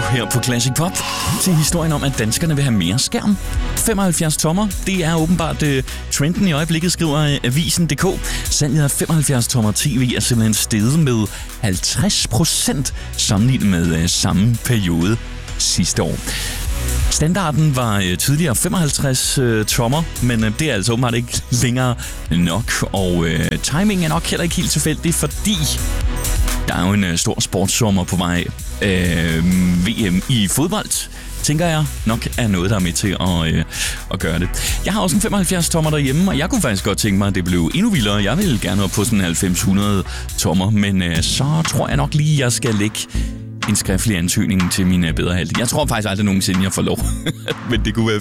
her på Classic Pop til historien om, at danskerne vil have mere skærm. 75 tommer, det er åbenbart trenden i øjeblikket, skriver Avisen.dk. Salget af 75 tommer tv er simpelthen steget med 50% sammenlignet med samme periode sidste år. Standarden var tidligere 55 tommer, men det er altså åbenbart ikke længere nok, og timingen er nok heller ikke helt tilfældig, fordi der er jo en stor sportssommer på vej. VM i fodbold, tænker jeg nok er noget, der er med til at gøre det. Jeg har også en 75 tommer derhjemme, og jeg kunne faktisk godt tænke mig, at det blev endnu vildere. Jeg ville gerne op på sådan 90-100 tommer, men så tror jeg nok lige, jeg skal lægge en skriftlig ansøgning til min bedre halvdel. Jeg tror faktisk aldrig nogensinde, jeg får lov, men det kunne være